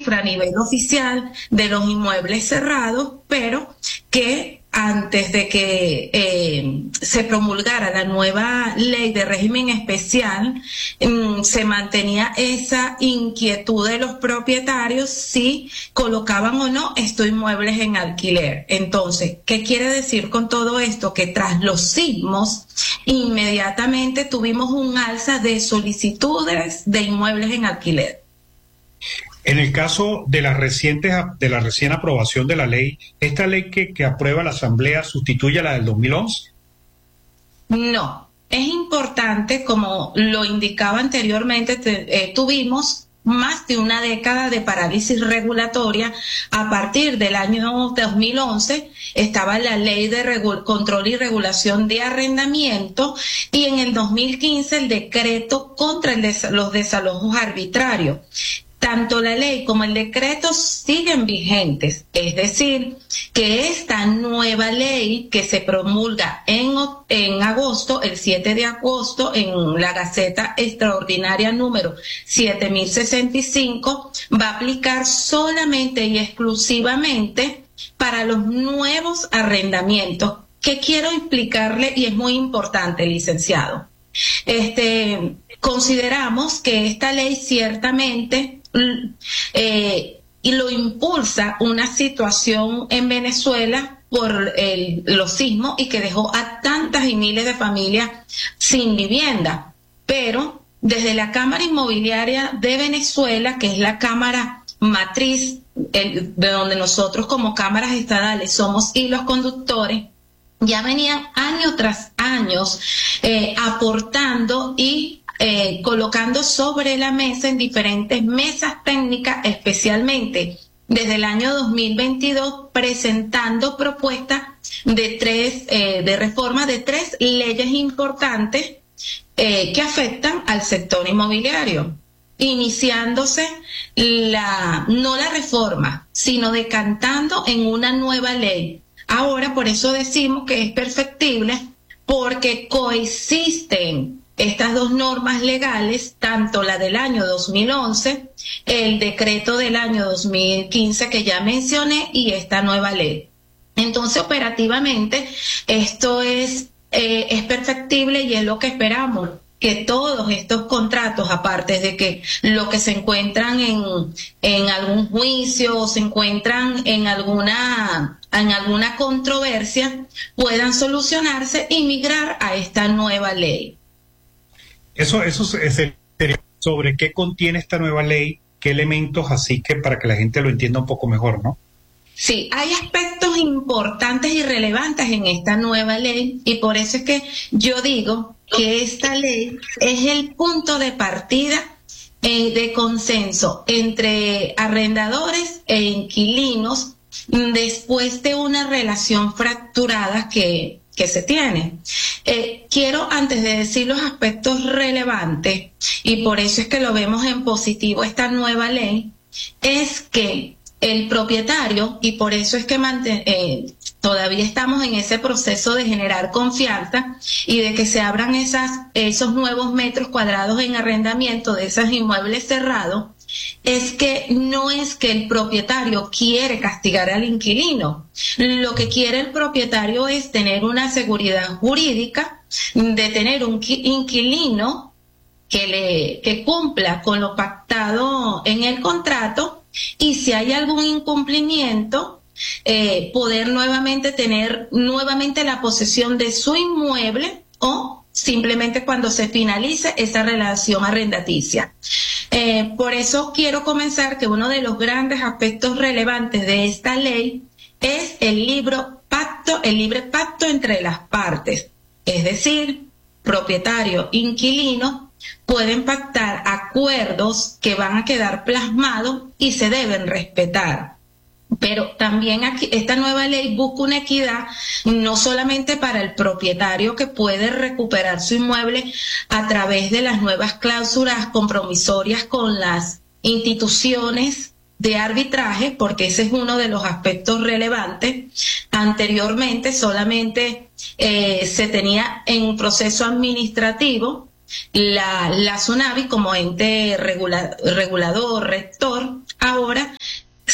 cifra a nivel oficial de los inmuebles cerrados, pero que antes de que se promulgara la nueva ley de régimen especial, se mantenía esa inquietud de los propietarios si colocaban o no estos inmuebles en alquiler. Entonces, ¿qué quiere decir con todo esto? Que tras los sismos, inmediatamente tuvimos un alza de solicitudes de inmuebles en alquiler. En el caso de la recién aprobación de la ley, ¿esta ley que aprueba la Asamblea sustituye a la del 2011? No, es importante, como lo indicaba anteriormente, tuvimos más de una década de parálisis regulatoria. A partir del año 2011 estaba la ley de control y regulación de arrendamiento, y en el 2015 el decreto contra los desalojos arbitrarios. Tanto la ley como el decreto siguen vigentes, es decir, que esta nueva ley que se promulga en agosto, el 7 de agosto, en la Gaceta Extraordinaria número 7065, va a aplicar solamente y exclusivamente para los nuevos arrendamientos. ¿Qué quiero explicarle? Y es muy importante, licenciado. Consideramos que esta ley ciertamente y lo impulsa una situación en Venezuela por los sismos, y que dejó a tantas y miles de familias sin vivienda. Pero desde la Cámara Inmobiliaria de Venezuela, que es la cámara matriz, de donde nosotros como cámaras estadales somos hilos conductores, ya venían año tras años aportando y colocando sobre la mesa en diferentes mesas técnicas, especialmente desde el año 2022, presentando propuestas de reforma de 3 leyes importantes que afectan al sector inmobiliario, iniciándose no la reforma, sino decantando en una nueva ley. Ahora, por eso decimos que es perfectible, porque coexisten estas dos normas legales, tanto la del año 2011, el decreto del año 2015 que ya mencioné, y esta nueva ley. Entonces, operativamente, esto es perfectible, y es lo que esperamos, que todos estos contratos, aparte de que lo que se encuentran en algún juicio o se encuentran en alguna controversia, puedan solucionarse y migrar a esta nueva ley. Eso sería sobre qué contiene esta nueva ley, qué elementos, así que para que la gente lo entienda un poco mejor, ¿no? Sí, hay aspectos importantes y relevantes en esta nueva ley, y por eso es que yo digo que esta ley es el punto de partida de consenso entre arrendadores e inquilinos después de una relación fracturada que se tiene. Quiero, antes de decir los aspectos relevantes, y por eso es que lo vemos en positivo esta nueva ley, es que el propietario, y por eso es que todavía estamos en ese proceso de generar confianza y de que se abran esos nuevos metros cuadrados en arrendamiento de esos inmuebles cerrados, es que no es que el propietario quiere castigar al inquilino. Lo que quiere el propietario es tener una seguridad jurídica de tener un inquilino que cumpla con lo pactado en el contrato, y si hay algún incumplimiento, poder tener nuevamente la posesión de su inmueble, o simplemente cuando se finalice esa relación arrendaticia. Por eso quiero comenzar que uno de los grandes aspectos relevantes de esta ley es el libre pacto entre las partes, es decir, propietario, inquilino, pueden pactar acuerdos que van a quedar plasmados y se deben respetar. Pero también aquí esta nueva ley busca una equidad no solamente para el propietario, que puede recuperar su inmueble a través de las nuevas cláusulas compromisorias con las instituciones de arbitraje, porque ese es uno de los aspectos relevantes. Anteriormente solamente se tenía en proceso administrativo la SUNAVI como ente regulador, rector. Ahora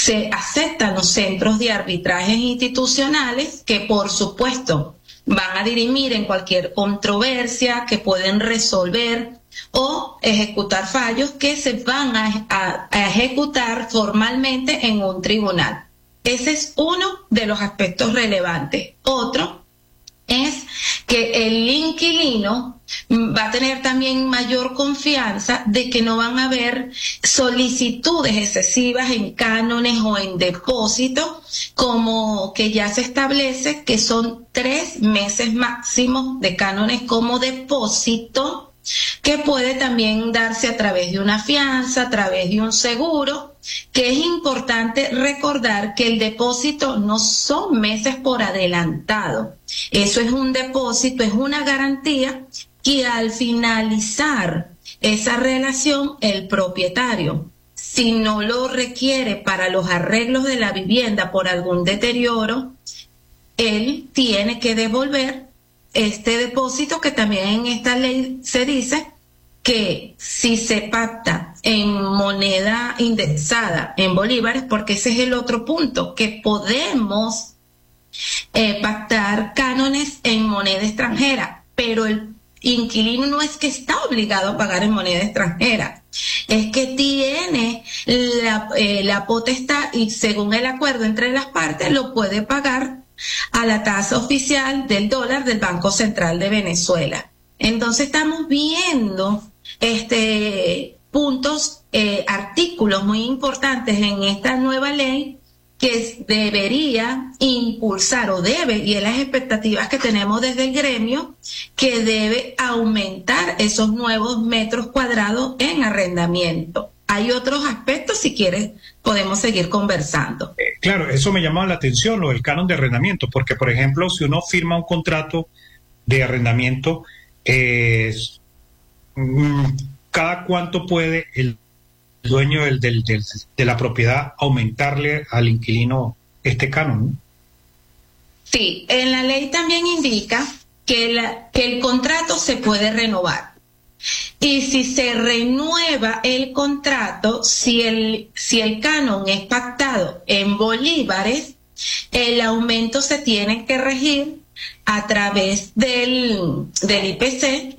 se aceptan los centros de arbitrajes institucionales que, por supuesto, van a dirimir en cualquier controversia, que pueden resolver o ejecutar fallos que se van a ejecutar formalmente en un tribunal. Ese es uno de los aspectos relevantes. Otro es que el inquilino va a tener también mayor confianza de que no van a haber solicitudes excesivas en cánones o en depósitos, como que ya se establece que son 3 meses máximo de cánones como depósito, que puede también darse a través de una fianza, a través de un seguro, que es importante recordar que el depósito no son meses por adelantado. Eso es un depósito, es una garantía que al finalizar esa relación, el propietario, si no lo requiere para los arreglos de la vivienda por algún deterioro, él tiene que devolver este depósito, que también en esta ley se dice que si se pacta en moneda indexada, en bolívares, porque ese es el otro punto, que podemos pactar cánones en moneda extranjera, pero el inquilino no es que está obligado a pagar en moneda extranjera, es que tiene la potestad, y según el acuerdo entre las partes lo puede pagar a la tasa oficial del dólar del Banco Central de Venezuela. Entonces estamos viendo puntos, artículos muy importantes en esta nueva ley que debería impulsar, o debe, y es las expectativas que tenemos desde el gremio, que debe aumentar esos nuevos metros cuadrados en arrendamiento. Hay otros aspectos, si quieres podemos seguir conversando. Claro, eso me llama la atención, lo del canon de arrendamiento, porque por ejemplo, si uno firma un contrato de arrendamiento, ¿cada cuánto puede el dueño de la propiedad aumentarle al inquilino este canon? Sí, en la ley también indica que el contrato se puede renovar. Y si se renueva el contrato, si el canon es pactado en bolívares, el aumento se tiene que regir a través del IPC,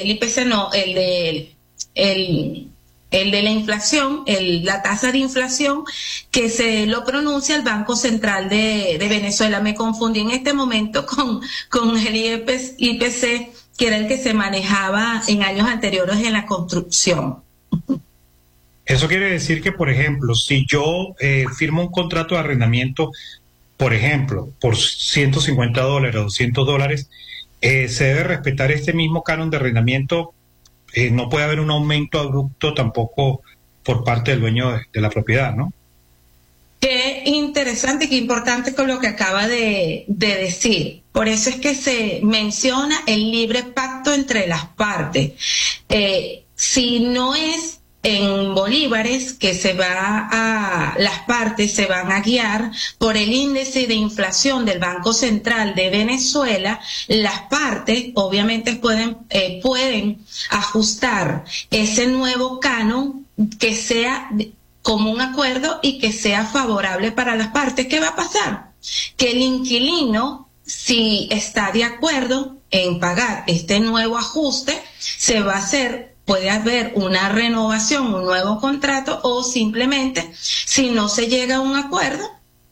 el de la inflación, la tasa de inflación que se lo pronuncia el Banco Central de Venezuela. Me confundí en este momento con el IPC, que era el que se manejaba en años anteriores en la construcción. Eso quiere decir que, por ejemplo, si yo firmo un contrato de arrendamiento, por ejemplo, por $150, $200, se debe respetar este mismo canon de arrendamiento. No puede haber un aumento abrupto tampoco por parte del dueño de la propiedad, ¿no? Qué interesante y qué importante con lo que acaba de decir. Por eso es que se menciona el libre pacto entre las partes. Si no es en bolívares, que las partes se van a guiar por el índice de inflación del Banco Central de Venezuela, las partes obviamente pueden ajustar ese nuevo canon que sea como un acuerdo y que sea favorable para las partes. ¿Qué va a pasar? Que el inquilino, si está de acuerdo en pagar este nuevo ajuste, puede haber una renovación, un nuevo contrato, o simplemente, si no se llega a un acuerdo,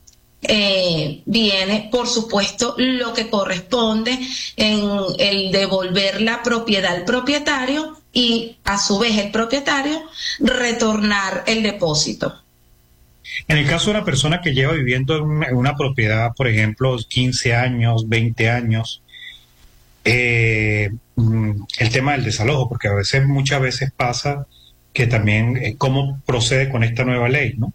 viene, por supuesto, lo que corresponde en el devolver la propiedad al propietario y, a su vez, el propietario retornar el depósito. En el caso de una persona que lleva viviendo en una propiedad, por ejemplo, 15 años, 20 años, el tema del desalojo, porque muchas veces pasa que también cómo procede con esta nueva ley, ¿no?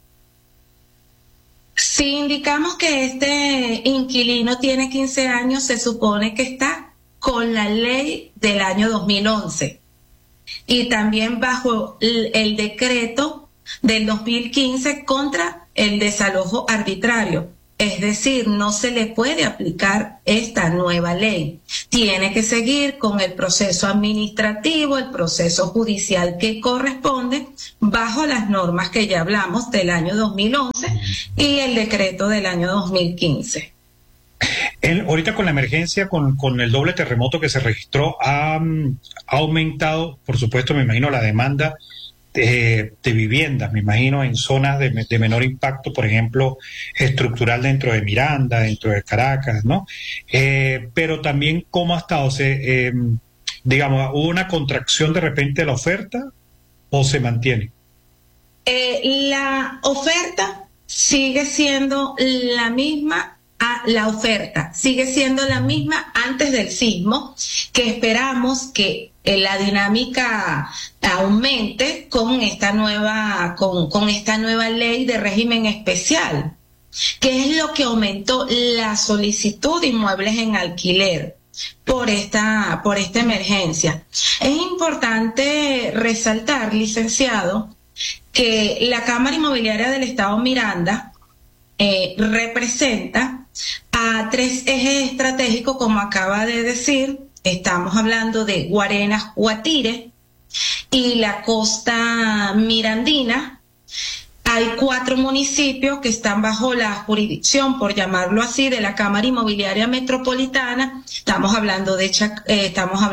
Si indicamos que este inquilino tiene 15 años, se supone que está con la ley del año 2011 y también bajo el decreto del 2015 contra el desalojo arbitrario. Es decir, no se le puede aplicar esta nueva ley. Tiene que seguir con el proceso administrativo, el proceso judicial que corresponde bajo las normas que ya hablamos del año 2011 y el decreto del año 2015. Ahorita con la emergencia, con el doble terremoto que se registró, ha aumentado, por supuesto, me imagino, la demanda de viviendas, me imagino, en zonas de menor impacto, por ejemplo, estructural dentro de Miranda, dentro de Caracas, ¿no? Pero también, ¿cómo ha estado? Digamos, ¿hubo una contracción de repente de la oferta o se mantiene? La oferta sigue siendo la misma. La oferta sigue siendo la misma antes del sismo, que esperamos que la dinámica aumente con esta con esta nueva ley de régimen especial, que es lo que aumentó la solicitud de inmuebles en alquiler por esta emergencia. Es importante resaltar, licenciado, que la Cámara Inmobiliaria del Estado Miranda representa a 3 ejes estratégicos, como acaba de decir. Estamos hablando de Guarenas, Guatire y la costa mirandina. Hay 4 municipios que están bajo la jurisdicción, por llamarlo así, de la Cámara Inmobiliaria Metropolitana. Estamos hablando de Chacao, estamos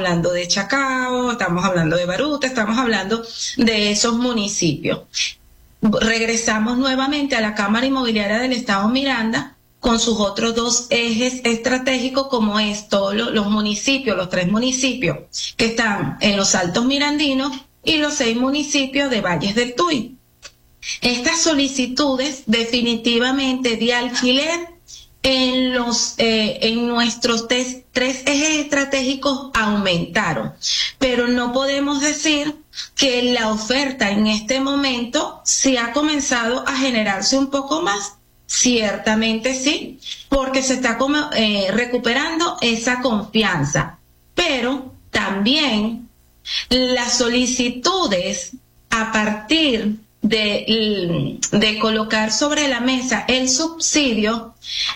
hablando de Baruta, estamos hablando de esos municipios. Regresamos nuevamente a la Cámara Inmobiliaria del Estado Miranda con sus otros 2 ejes estratégicos, como es todos los municipios, los 3 municipios que están en los Altos Mirandinos y los 6 municipios de Valles del Tuy. Estas solicitudes definitivamente de alquiler en nuestros 3 ejes estratégicos aumentaron, pero no podemos decir que la oferta en este momento se ha comenzado a generarse un poco más. Ciertamente sí, porque se está recuperando esa confianza, pero también las solicitudes a partir de colocar sobre la mesa el subsidio,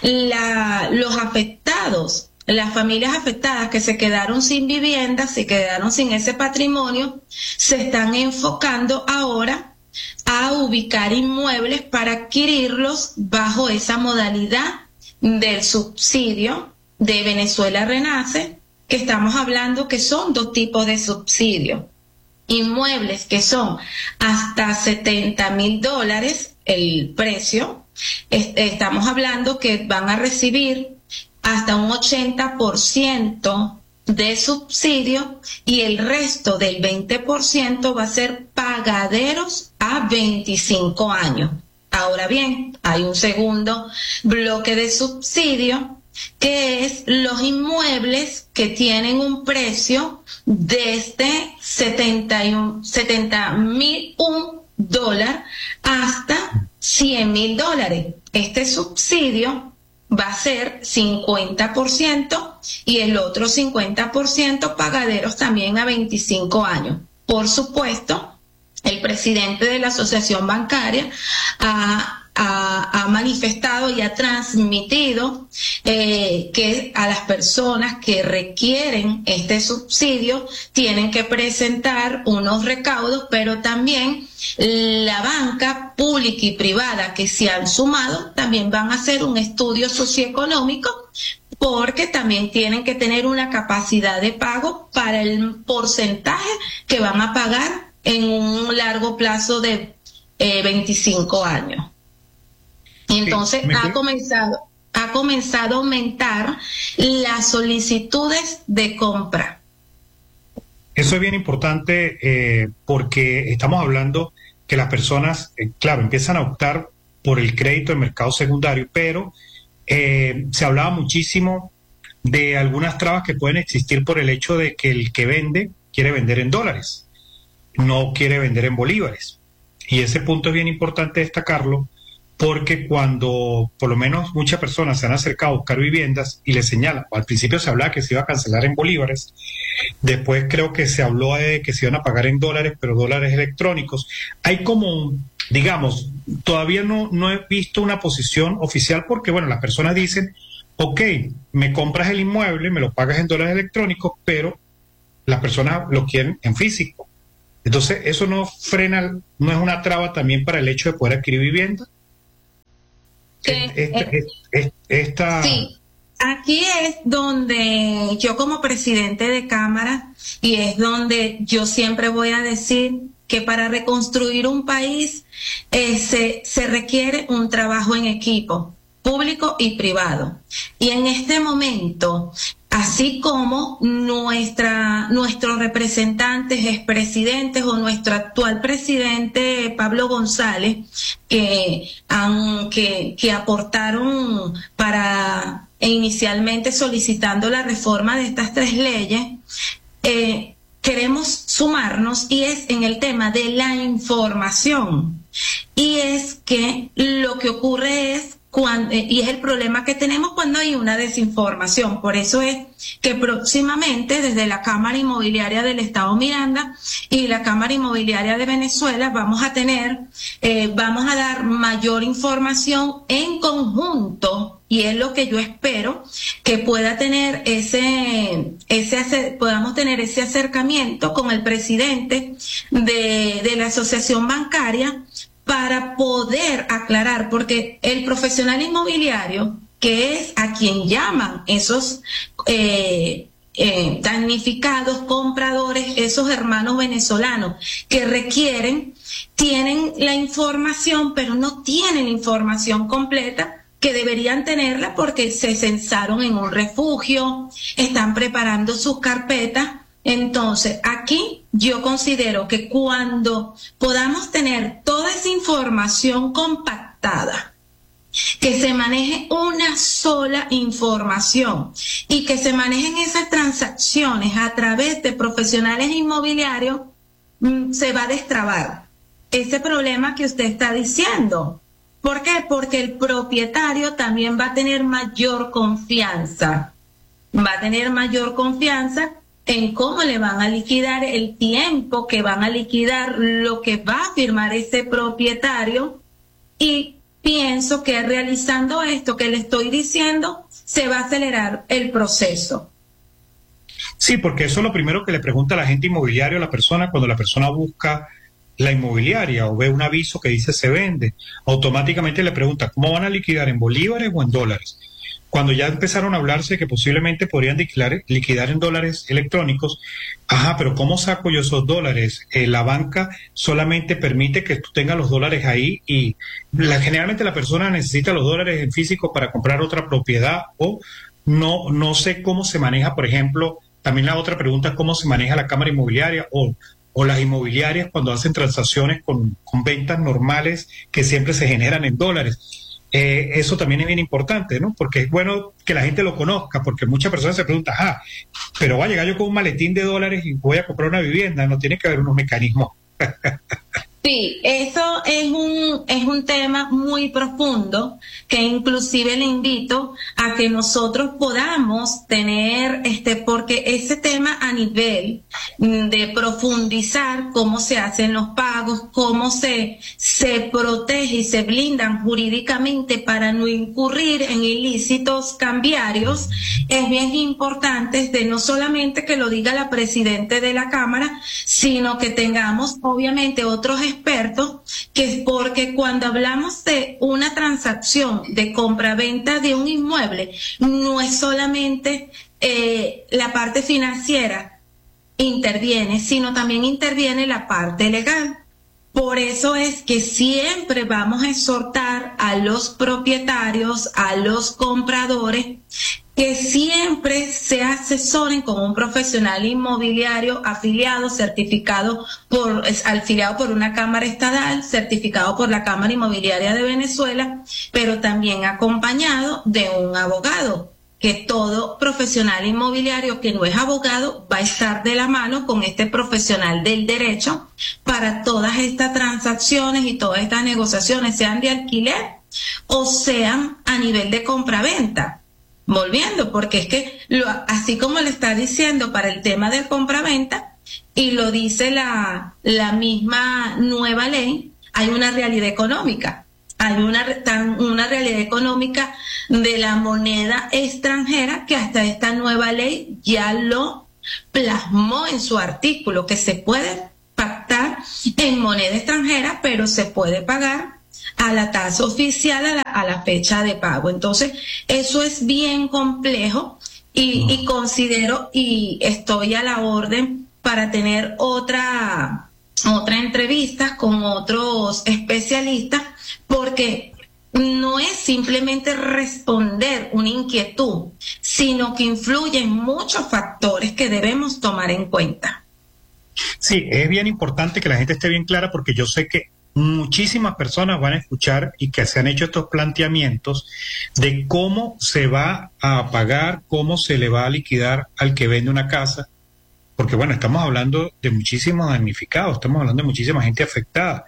los afectados, las familias afectadas que se quedaron sin vivienda, se quedaron sin ese patrimonio, se están enfocando ahora a ubicar inmuebles para adquirirlos bajo esa modalidad del subsidio de Venezuela Renace, que estamos hablando que son 2 tipos de subsidio. Inmuebles que son hasta $70,000 el precio, estamos hablando que van a recibir hasta un 80% de subsidio, y el resto del 20% va a ser pagaderos a 25 años. Ahora bien, hay un segundo bloque de subsidio, que es los inmuebles que tienen un precio desde $70,001 hasta $100,000. Este subsidio va a ser 50% y el otro 50% pagaderos también a 25 años. Por supuesto, el presidente de la Asociación Bancaria ha manifestado y ha transmitido que a las personas que requieren este subsidio tienen que presentar unos recaudos, pero también la banca pública y privada que se han sumado también van a hacer un estudio socioeconómico, porque también tienen que tener una capacidad de pago para el porcentaje que van a pagar en un largo plazo de 25 años. Entonces sí, ha comenzado a aumentar las solicitudes de compra. Eso es bien importante porque estamos hablando que las personas, claro, empiezan a optar por el crédito de mercado secundario, pero se hablaba muchísimo de algunas trabas que pueden existir por el hecho de que el que vende quiere vender en dólares, no quiere vender en bolívares. Y ese punto es bien importante destacarlo, porque cuando por lo menos muchas personas se han acercado a buscar viviendas y les señalan, al principio se hablaba que se iba a cancelar en bolívares, después creo que se habló de que se iban a pagar en dólares, pero dólares electrónicos. Hay como, digamos, todavía no he visto una posición oficial, porque bueno, las personas dicen, ok, me compras el inmueble, me lo pagas en dólares electrónicos, pero las personas lo quieren en físico. Entonces, ¿eso no frena, no es una traba también para el hecho de poder adquirir vivienda? esta... Sí, aquí es donde yo como presidente de Cámara, y es donde yo siempre voy a decir que para reconstruir un país se requiere un trabajo en equipo, público y privado. Y en este momento, así como nuestros representantes, expresidentes o nuestro actual presidente Pablo González, que aportaron para inicialmente solicitando la reforma de estas tres leyes, queremos sumarnos, y es en el tema de la información. Y es que lo que ocurre es y es el problema que tenemos cuando hay una desinformación. Por eso es que próximamente desde la Cámara Inmobiliaria del Estado Miranda y la Cámara Inmobiliaria de Venezuela vamos a dar mayor información en conjunto, y es lo que yo espero que pueda tener podamos tener ese acercamiento con el presidente de la asociación bancaria, para poder aclarar, porque el profesional inmobiliario, que es a quien llaman esos damnificados, compradores, esos hermanos venezolanos que tienen la información, pero no tienen la información completa, que deberían tenerla porque se censaron en un refugio, están preparando sus carpetas. Entonces, aquí yo considero que cuando podamos tener toda esa información compactada, que se maneje una sola información y que se manejen esas transacciones a través de profesionales inmobiliarios, se va a destrabar ese problema que usted está diciendo. ¿Por qué? Porque el propietario también va a tener mayor confianza. En cómo le van a liquidar el tiempo, que van a liquidar lo que va a firmar ese propietario, y pienso que realizando esto que le estoy diciendo se va a acelerar el proceso. Sí, porque eso es lo primero que le pregunta la agente inmobiliario a la persona cuando la persona busca la inmobiliaria o ve un aviso que dice se vende. Automáticamente le pregunta ¿cómo van a liquidar, en bolívares o en dólares? Cuando ya empezaron a hablarse que posiblemente podrían liquidar en dólares electrónicos, pero ¿cómo saco yo esos dólares? La banca solamente permite que tú tengas los dólares ahí, y generalmente la persona necesita los dólares en físico para comprar otra propiedad, o no sé cómo se maneja, por ejemplo. También la otra pregunta es cómo se maneja la Cámara Inmobiliaria o las inmobiliarias cuando hacen transacciones con ventas normales que siempre se generan en dólares. Eso también es bien importante, ¿no? Porque es bueno que la gente lo conozca, porque muchas personas se preguntan, pero voy a llegar yo con un maletín de dólares y voy a comprar una vivienda. No, tiene que haber unos mecanismos. Sí, eso es un tema muy profundo, que inclusive le invito a que nosotros podamos tener, porque ese tema a nivel de profundizar cómo se hacen los pagos, cómo se protege y se blindan jurídicamente para no incurrir en ilícitos cambiarios, es bien importante, no solamente que lo diga la presidenta de la Cámara, sino que tengamos obviamente otros expertos, que es porque cuando hablamos de una transacción de compra-venta de un inmueble, no es solamente la parte financiera interviene, sino también interviene la parte legal. Por eso es que siempre vamos a exhortar a los propietarios, a los compradores, que siempre se asesoren con un profesional inmobiliario afiliado por una cámara estatal, certificado por la Cámara Inmobiliaria de Venezuela, pero también acompañado de un abogado, que todo profesional inmobiliario que no es abogado va a estar de la mano con este profesional del derecho para todas estas transacciones y todas estas negociaciones, sean de alquiler o sean a nivel de compra-venta. Volviendo, porque es que así como le está diciendo para el tema del compra-venta, y lo dice la misma nueva ley, hay una realidad económica. Hay una realidad económica de la moneda extranjera, que hasta esta nueva ley ya lo plasmó en su artículo, que se puede pactar en moneda extranjera, pero se puede pagar a la tasa oficial, a la fecha de pago. Entonces, eso es bien complejo y considero y estoy a la orden para tener otra entrevista con otros especialistas, porque no es simplemente responder una inquietud, sino que influyen muchos factores que debemos tomar en cuenta. Sí, es bien importante que la gente esté bien clara, porque yo sé que muchísimas personas van a escuchar y que se han hecho estos planteamientos de cómo se va a pagar, cómo se le va a liquidar al que vende una casa, porque bueno, estamos hablando de muchísimos damnificados, estamos hablando de muchísima gente afectada.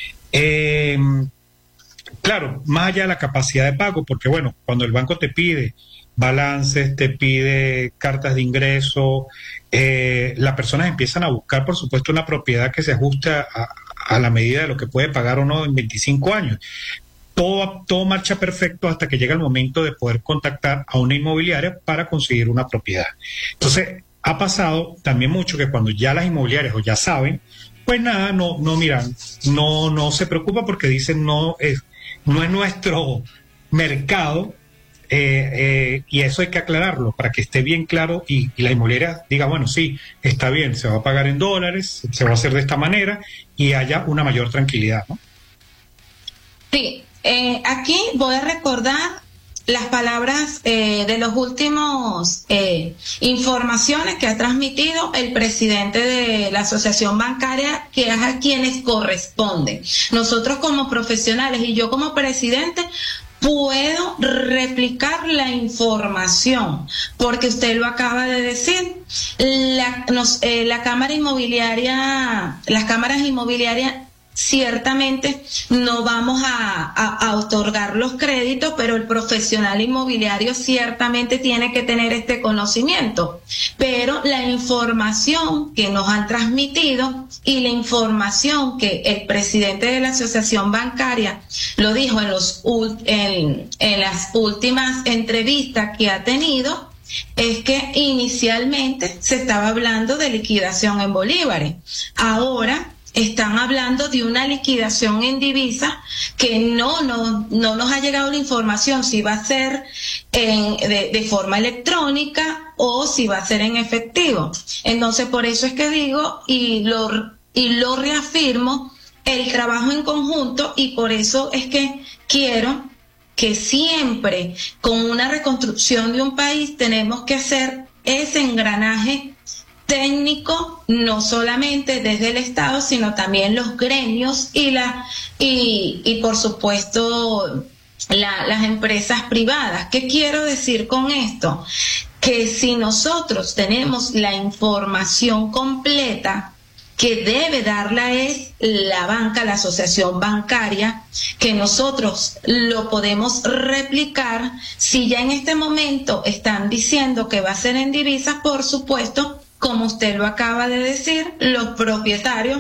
Claro, más allá de la capacidad de pago, porque bueno, cuando el banco te pide balances, te pide cartas de ingreso, las personas empiezan a buscar, por supuesto, una propiedad que se ajuste a la medida de lo que puede pagar o no en 25 años. Todo marcha perfecto hasta que llega el momento de poder contactar a una inmobiliaria para conseguir una propiedad. Entonces, ha pasado también mucho que cuando ya las inmobiliarias o ya saben, pues nada, no se preocupa, porque dicen no es nuestro mercado, y eso hay que aclararlo para que esté bien claro y la inmobiliaria diga, bueno, sí, está bien, se va a pagar en dólares, se va a hacer de esta manera y haya una mayor tranquilidad, ¿no? Sí, aquí voy a recordar las palabras de los últimos informaciones que ha transmitido el presidente de la Asociación Bancaria, que es a quienes corresponde. Nosotros como profesionales y yo como presidente puedo replicar la información, porque usted lo acaba de decir, la Cámara Inmobiliaria, las cámaras inmobiliarias, ciertamente no vamos a otorgar los créditos, pero el profesional inmobiliario ciertamente tiene que tener este conocimiento. Pero la información que nos han transmitido y la información que el presidente de la Asociación Bancaria lo dijo en las últimas entrevistas que ha tenido, es que inicialmente se estaba hablando de liquidación en bolívares. Ahora están hablando de una liquidación en divisa que no nos ha llegado la información si va a ser de forma electrónica o si va a ser en efectivo. Entonces, por eso es que digo y lo reafirmo, el trabajo en conjunto, y por eso es que quiero que siempre con una reconstrucción de un país tenemos que hacer ese engranaje técnico, no solamente desde el Estado, sino también los gremios y por supuesto las empresas privadas. ¿Qué quiero decir con esto? Que si nosotros tenemos la información completa, que debe darla es la banca, la asociación bancaria, que nosotros lo podemos replicar. Si ya en este momento están diciendo que va a ser en divisas, por supuesto, como usted lo acaba de decir, los propietarios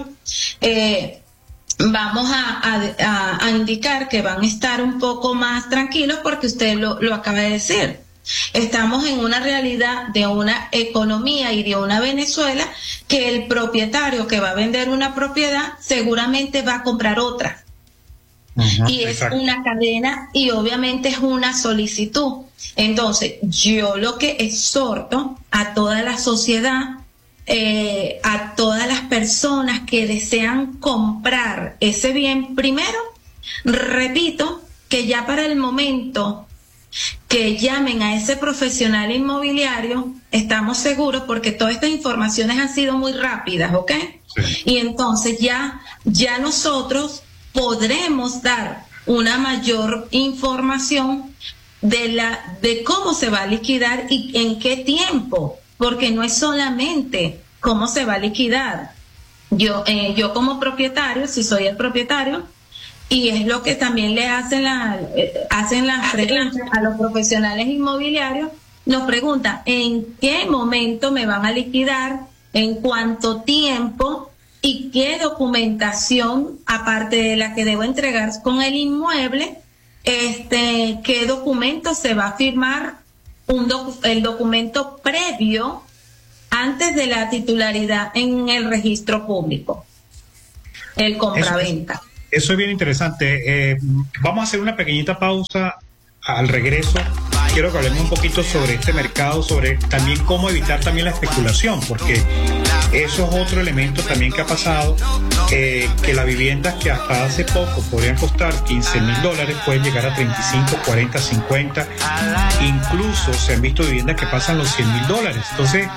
vamos a indicar que van a estar un poco más tranquilos, porque usted lo acaba de decir. Estamos en una realidad de una economía y de una Venezuela que el propietario que va a vender una propiedad seguramente va a comprar otra. Y es una cadena y obviamente es una solicitud. Entonces, yo lo que exhorto a toda la sociedad, a todas las personas que desean comprar ese bien, primero, repito, que ya para el momento que llamen a ese profesional inmobiliario, estamos seguros, porque todas estas informaciones han sido muy rápidas, ¿ok? Sí. Y entonces ya nosotros podremos dar una mayor información de cómo se va a liquidar y en qué tiempo, porque no es solamente cómo se va a liquidar. Yo como propietario, si soy el propietario, y es lo que también le hacen las preguntas a los profesionales inmobiliarios, nos preguntan en qué momento me van a liquidar, en cuánto tiempo y qué documentación, aparte de la que debo entregar con el inmueble, qué documento se va a firmar, el documento previo antes de la titularidad en el registro público, el compraventa. Eso es bien interesante. Vamos a hacer una pequeñita pausa. Al regreso quiero que hablemos un poquito sobre este mercado, sobre también cómo evitar también la especulación, porque eso es otro elemento también que ha pasado, que las viviendas que hasta hace poco podrían costar $15,000 pueden llegar a 35, 40, 50, incluso se han visto viviendas que pasan los $100,000. Entonces,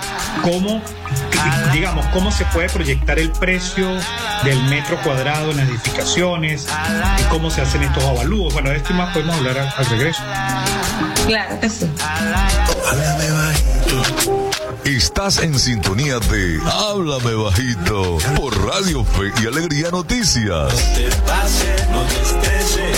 ¿cómo se puede proyectar el precio del metro cuadrado en las edificaciones y cómo se hacen estos avalúos? Bueno, de esto y más podemos hablar al regreso. Claro que sí. Háblame bajito. Estás en sintonía de Háblame Bajito por Radio Fe y Alegría Noticias. No te pases, no te estreses.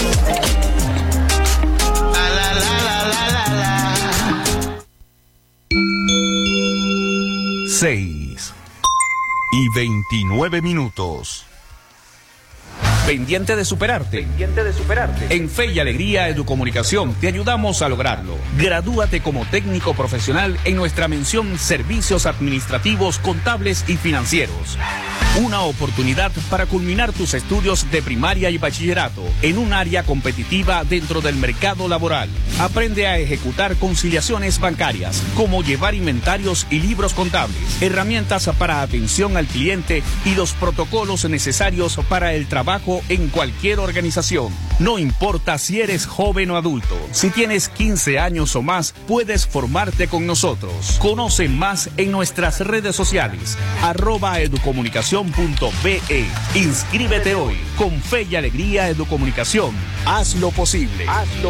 6:29. ¿Pendiente de superarte? En Fe y Alegría Educomunicación te ayudamos a lograrlo. Gradúate como técnico profesional en nuestra mención Servicios Administrativos, Contables y Financieros. Una oportunidad para culminar tus estudios de primaria y bachillerato en un área competitiva dentro del mercado laboral. Aprende a ejecutar conciliaciones bancarias, como llevar inventarios y libros contables, herramientas para atención al cliente y los protocolos necesarios para el trabajo en cualquier organización. No importa si eres joven o adulto, si tienes 15 años o más, puedes formarte con nosotros. Conoce más en nuestras redes sociales, @educomunicación.be. Inscríbete hoy. Con Fe y Alegría Educomunicación. Haz lo posible.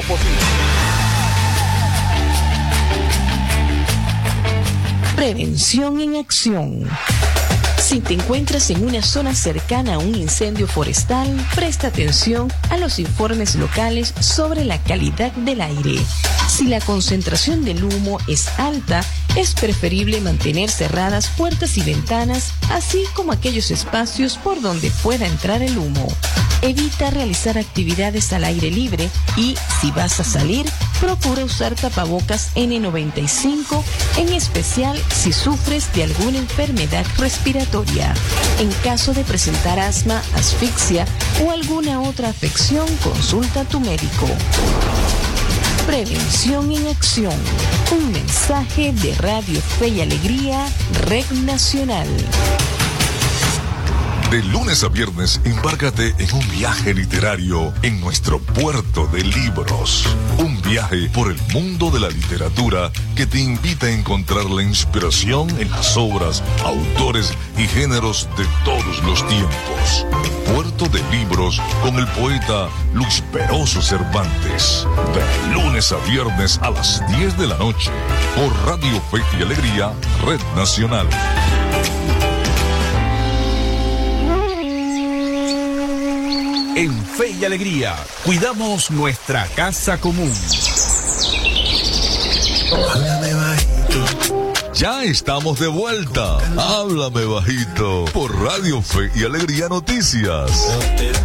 Prevención en acción. Si te encuentras en una zona cercana a un incendio forestal, presta atención a los informes locales sobre la calidad del aire. Si la concentración del humo es alta, es preferible mantener cerradas puertas y ventanas, así como aquellos espacios por donde pueda entrar el humo. Evita realizar actividades al aire libre y, si vas a salir, procura usar tapabocas N95, en especial si sufres de alguna enfermedad respiratoria. En caso de presentar asma, asfixia o alguna otra afección, consulta a tu médico. Prevención en acción. Un mensaje de Radio Fe y Alegría, Red Nacional. De lunes a viernes, embárcate en un viaje literario en nuestro puerto de libros. Un viaje por el mundo de la literatura que te invita a encontrar la inspiración en las obras, autores y géneros de todos los tiempos. Puerto de Libros con el poeta Luis Peroso Cervantes. De lunes a viernes a las 10 de la noche por Radio Fe y Alegría, Red Nacional. En Fe y Alegría, cuidamos nuestra casa común. Háblame bajito. Ya estamos de vuelta. Háblame bajito por Radio Fe y Alegría Noticias.